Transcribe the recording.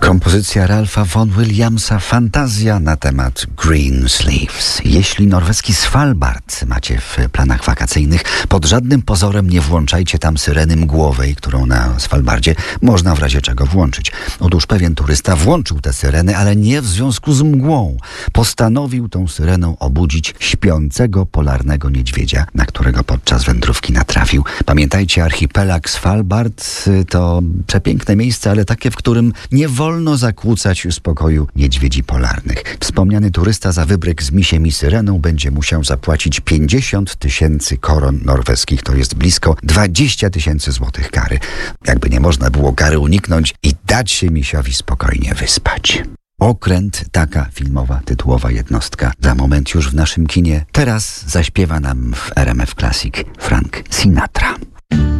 Kompozycja Ralpha Vaughan Williamsa, fantazja na temat Green Sleeves. Jeśli norweski Svalbard macie w planach wakacyjnych, pod żadnym pozorem nie włączajcie tam syreny mgłowej, którą na Svalbardzie można w razie czego włączyć. Otóż pewien turysta włączył tę syrenę, ale nie w związku z mgłą. Postanowił tą syreną obudzić śpiącego polarnego niedźwiedzia, na którego podczas wędrówki natrafił. Pamiętajcie, archipelag Svalbard to przepiękne miejsce, ale takie, w którym nie wolno zakłócać spokoju niedźwiedzi polarnych. Wspomniany turysta za wybryk z misiem i syreną będzie musiał zapłacić 50 000 koron norweskich. To jest blisko 20 000 złotych kary. Jakby nie można było kary uniknąć i dać się misiowi spokojnie wyspać. Okręt, taka filmowa, tytułowa jednostka. Za moment już w naszym kinie. Teraz zaśpiewa nam w RMF Classic Frank Sinatra.